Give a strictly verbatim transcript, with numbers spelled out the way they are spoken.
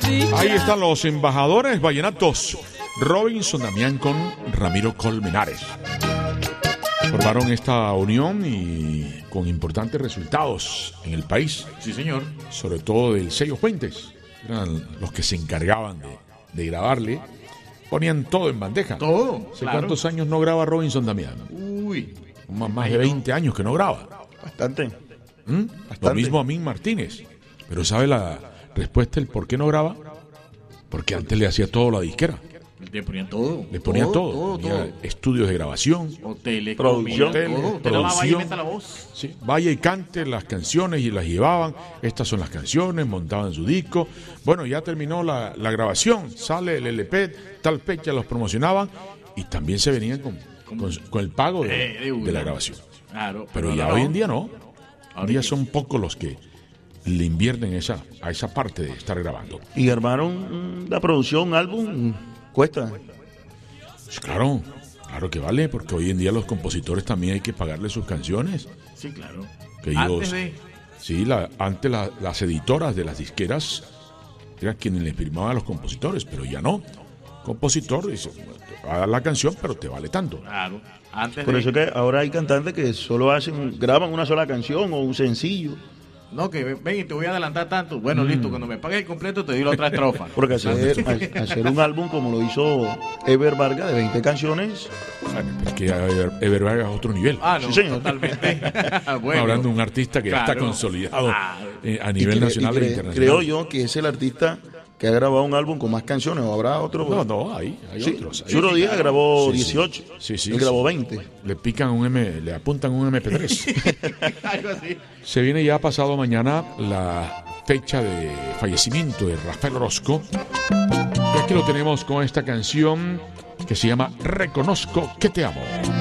Ahí están los embajadores vallenatos, Robinson Damián con Ramiro Colmenares. Formaron esta unión y con importantes resultados en el país. Sí, señor. Sobre todo del sello Fuentes. Eran los que se encargaban de, de grabarle. Ponían todo en bandeja. Todo, ¿Hace claro. cuántos años no graba Robinson Damián? Uy. Más, más de veinte años que no graba. Bastante. ¿Mm? Bastante. Lo mismo a Min Martínez. Pero ¿sabe la respuesta del por qué no graba? Porque antes le hacía todo la disquera. Le ponían todo. Le ponía todo. Todo, todo, Ponía todo. estudios de grabación. Hoteles, Producción, comida, tele, todo. Usted nomás vaya y producción. meta la voz. Sí, vaya y cante las canciones y las llevaban. Estas son las canciones, montaban su disco. Bueno, ya terminó la, la grabación. Sale el L P, tal fecha los promocionaban. Y también se venían con, con, con el pago de, Eh, de una. de la grabación. Claro. Pero no, ya no, hoy no. en día no. Hoy Ahora día que- son pocos los que le invierten esa, a esa parte de estar grabando. Y armaron mm, la producción, un álbum, cuesta. Pues claro, claro que vale, porque hoy en día los compositores también hay que pagarle sus canciones. Sí, claro. Que Antes ellos, de... sí, la, antes la- las editoras de las disqueras eran quienes le firmaban a los compositores, pero ya no. Compositor dice, te va a dar la canción, pero te vale tanto. Claro. Antes Por de... eso que ahora hay cantantes que solo hacen, graban una sola canción o un sencillo. No, que ven y te voy a adelantar tanto. Bueno, listo, cuando me pagues el completo te doy la otra estrofa. Porque hacer, ha- hacer un álbum como lo hizo Ever Vargas de veinte canciones, Bueno, es que Ever, Ever Vargas es otro nivel. Ah, no, Sí, señor. totalmente. Estamos Bueno, hablando de un artista que ya está claro. consolidado Ah, eh, a y nivel cre- nacional y e cre- internacional. creo yo que es el artista que ha grabado un álbum con más canciones, o habrá otro. No, no, hay, hay Sí, otros. hay- Churo Díaz grabó Sí, sí. dieciocho, Sí, sí, él grabó sí. veinte. Le pican un M, le apuntan un M P tres. algo así. Se viene ya pasado mañana la fecha de fallecimiento de Rafael Orozco. Y aquí lo tenemos con esta canción que se llama Reconozco que te amo.